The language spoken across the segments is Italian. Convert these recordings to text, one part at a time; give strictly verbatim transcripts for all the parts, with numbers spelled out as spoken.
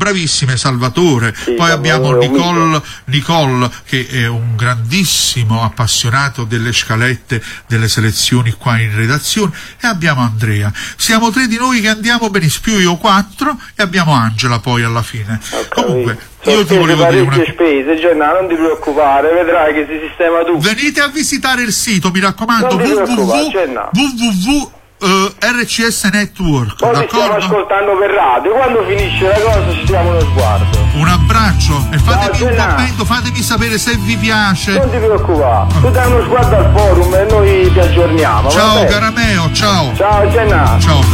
bravissime, Salvatore, Sì, poi abbiamo Salvatore, Nicole, Nicole che è un grandissimo appassionato delle scalette delle selezioni qua in redazione, e abbiamo Andrea. Siamo tre di noi che andiamo benissimo, più io quattro, e abbiamo Angela poi alla fine. Okay. Comunque Sono io ti volevo dire una spese, Gennaro, non ti preoccupare, vedrai che si sistema tutto. venite a visitare il sito, mi raccomando, Non ti preoccupare, Gennaro. www Uh, R C S Network, Poi ti stiamo d'accordo? ascoltando per radio, quando finisce la cosa ci diamo uno sguardo. Un abbraccio e fatemi Ciao, un Gennaro. commento, fatemi sapere se vi piace. Non ti preoccupare, tu dai uno sguardo al forum e noi ti aggiorniamo. Ciao vabbè? Garameo, ciao. Ciao Gennaro. Ciao.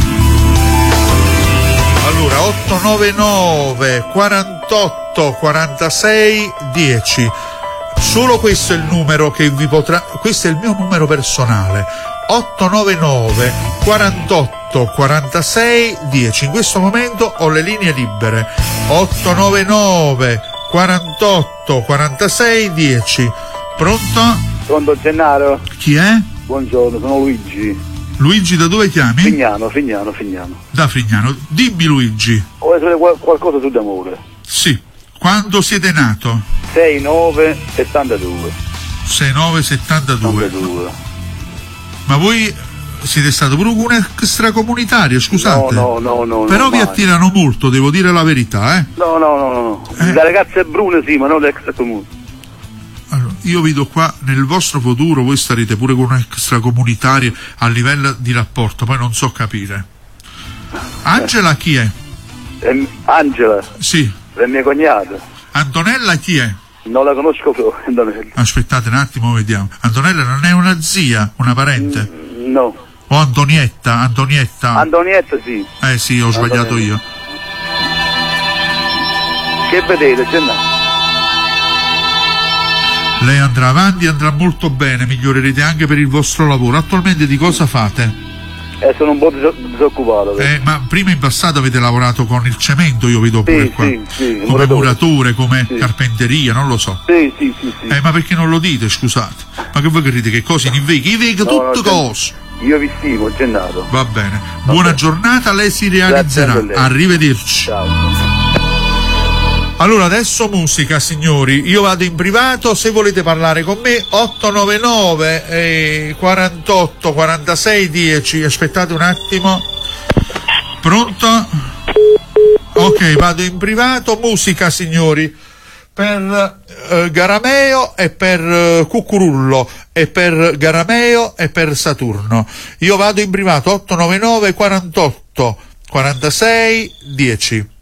Allora, otto nove nove quarantotto quarantasei dieci. Solo questo è il numero che vi potrà, questo è il mio numero personale. otto nove nove quarantotto quarantasei dieci. In questo momento ho le linee libere. otto nove nove quarantotto quarantasei dieci. Pronto? Pronto Gennaro? Chi è? Buongiorno, sono Luigi. Luigi, da dove chiami? Fignano, Fignano, Fignano. Da Frignano. Dimmi Luigi. Vuoi sapere qual- qualcosa su d'amore? Sì. Quando siete nato? sei nove settantadue. sei nove settantadue. settantadue. Ma voi siete stato pure un extracomunitario, scusate? No, no, no, no. Però no, vi mai. attirano molto, devo dire la verità, eh? No, no, no, no. Eh? Le ragazze brune sì, ma non le extracomuni. Allora, io vedo qua nel vostro futuro voi starete pure con un extracomunitario a livello di rapporto, poi non so capire. Angela chi è? Eh, Angela, Sì. è mia cognata. Antonella chi è? Non la conosco più, Antonella. Aspettate un attimo, vediamo. Antonella non è una zia, una parente? Mm, No. O Antonietta, Antonietta? Antonietta sì. Eh sì, ho sbagliato Antonietta. io. Che vedete, Gennaro? Lei andrà avanti, andrà molto bene, migliorerete anche per il vostro lavoro. Attualmente di cosa fate? Eh, sono un po' dis- disoccupato. Eh, ma prima in passato avete lavorato con il cemento, io vedo pure Sì, qua. sì, sì, come muratore. muratore, come Sì. carpenteria, non lo so. Sì, sì, sì, sì. Eh, ma perché non lo dite, scusate? Ma che voi credete che cose in veghi? I veghi No, tutte no, cose. Io vi stimo, Gennaro. Va bene. Buona giornata, lei si realizzerà. Grazie a lei. Arrivederci. Ciao. Allora, adesso musica, signori. Io vado in privato, se volete parlare con me, otto nove nove eh, quarantotto quarantasei dieci. Aspettate un attimo. Pronto? Ok, vado in privato. Musica, signori. Per eh, Garameo e per eh, Cucurullo, e per Garameo e per Saturno. Io vado in privato, otto nove nove quarantotto quarantasei dieci.